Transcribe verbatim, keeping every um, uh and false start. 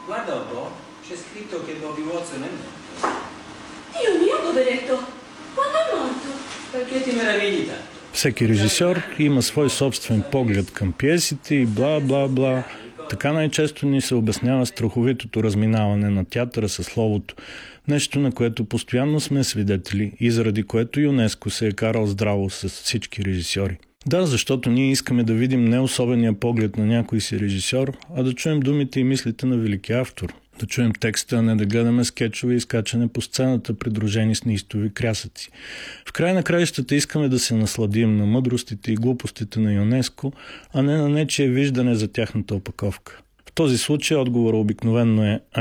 Guarda un po', c'è scritto che Bobby Watson è morto. Dio mio, poveretto! Quando è morto? Perché ti meravigli tanto? Всеки режисьор има свой собствен поглед към пиесите и бла-бла-бла. Така най-често ни се обяснява страховитото разминаване на театъра със словото. Нещо, на което постоянно сме свидетели и заради което ЮНЕСКО се е карал здраво с всички режисьори. Да, защото ние искаме да видим не особения поглед на някой си режисьор, а да чуем думите и мислите на велики автор. Да чуем текста, а не да гледаме скетчове и скачане по сцената, придружени с неистови крясъци. В край на краищата искаме да се насладим на мъдростите и глупостите на ЮНЕСКО, а не на нечие виждане за тяхната опаковка. В този случай отговорът обикновено е